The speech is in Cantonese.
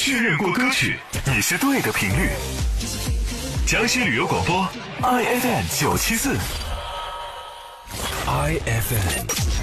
确认过歌曲，你是对的频率。江西旅游广播 IFM 974 IFM